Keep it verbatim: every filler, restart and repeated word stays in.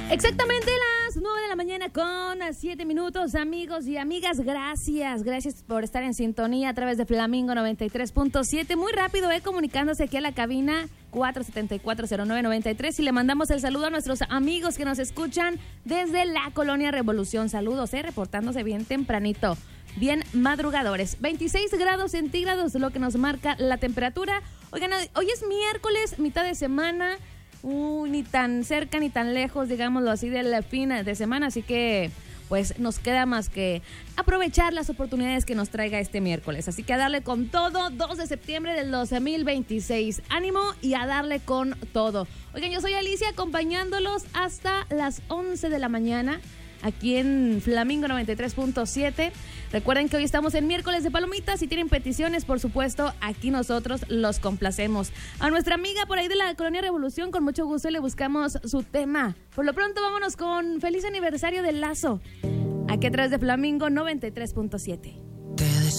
Exactamente las nueve de la mañana con siete minutos, amigos y amigas, gracias, gracias por estar en sintonía a través de Flamingo noventa y tres punto siete, muy rápido, eh, comunicándose aquí a la cabina cuatro siete cuatro cero nueve nueve tres y le mandamos el saludo a nuestros amigos que nos escuchan desde la Colonia Revolución, saludos, eh, reportándose bien tempranito, bien madrugadores, veintiséis grados centígrados, lo que nos marca la temperatura. Oigan, hoy es miércoles, mitad de semana. Uh, ni tan cerca ni tan lejos, digámoslo así, del fin de semana, así que pues nos queda más que aprovechar las oportunidades que nos traiga este miércoles, así que a darle con todo, dos de septiembre del dos mil veintiséis, ánimo y a darle con todo. Oigan, yo soy Alicia acompañándolos hasta las once de la mañana aquí en Flamingo noventa y tres punto siete. Recuerden que hoy estamos en miércoles de palomitas. Si tienen peticiones, por supuesto, aquí nosotros los complacemos. A nuestra amiga por ahí de la Colonia Revolución, con mucho gusto le buscamos su tema. Por lo pronto, vámonos con feliz aniversario del Lazo, aquí a través de Flamingo noventa y tres punto siete.